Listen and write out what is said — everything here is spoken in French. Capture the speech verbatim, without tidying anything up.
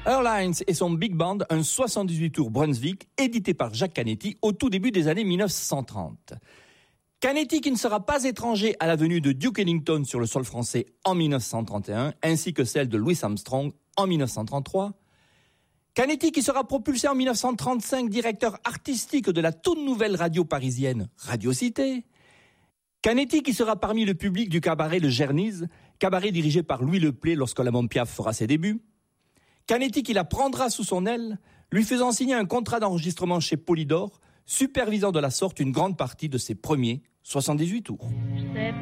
Airlines et son Big Band, un soixante-dix-huit tours Brunswick, édité par Jacques Canetti au tout début des années dix-neuf cent trente. Canetti qui ne sera pas étranger à la venue de Duke Ellington sur le sol français en dix-neuf cent trente et un, ainsi que celle de Louis Armstrong en dix-neuf cent trente-trois. Canetti qui sera propulsé en dix-neuf cent trente-cinq directeur artistique de la toute nouvelle radio parisienne Radio Cité. Canetti qui sera parmi le public du cabaret Le Gernise, cabaret dirigé par Louis Leplay lorsque la Piaf fera ses débuts. Canetti qui la prendra sous son aile, lui faisant signer un contrat d'enregistrement chez Polydor, supervisant de la sorte une grande partie de ses premiers soixante-dix-huit tours.